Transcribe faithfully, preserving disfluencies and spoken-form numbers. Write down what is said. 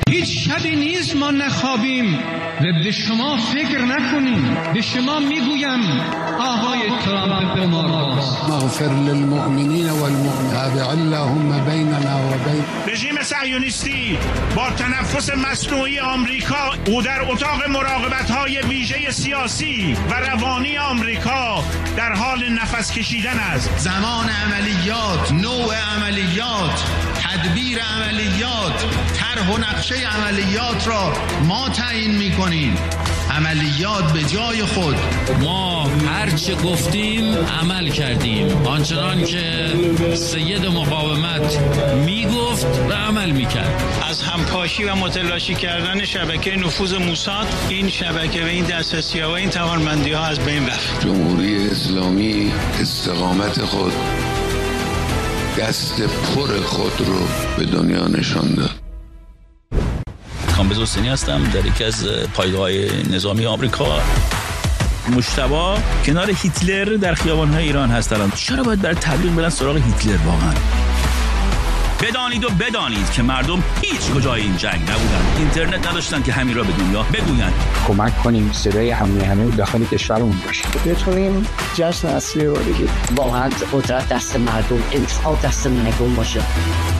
هیچ شبی نیست ما نخوابیم و به شما فکر نکنیم. به شما میگویم آقای ترامپ قمارباز، مغفر للمؤمنین والمؤمنات اللهم بیننا و بین رژیم صهیونیستی با تنفس مصنوعی آمریکا او در اتاق مراقبت‌های ویژه سیاسی و روانی آمریکا در حال نفس کشیدن است. زمان عملیات، نوع عملیات، تدبیر عملیات، طرح و نقشه عملیات را ما تعیین می‌کنیم. عملیات به جای خود. ما هرچه گفتیم عمل کردیم، آنچنان که سید مقاومت میگفت و عمل میکرد. از همپاشی و متلاشی کردن شبکه نفوذ موساد، این شبکه و این دسترسی و این توانمندی ها از بین رفت. جمهوری اسلامی استقامت خود، دست پر خود رو به دنیا نشان داد. کامبیز حسینی هستم، در یکی از پایگاه‌های نظامی آمریکا. مجتبی کنار هیتلر در خیابان‌های ایران هست الان. چرا باید برای تبلیغ برن سراغ هیتلر واقعا؟ بدانید و بدانید که مردم هیچ کجای این جنگ نبودن، اینترنت نداشتن که همین را به دنیا بگویند. کمک کنیم صدای همه همه داخل کشورمون باشه، بتونیم جشن اصلی رو بگیریم. واقعا قدرت دست مردم، انتخاب دست مردم باشه.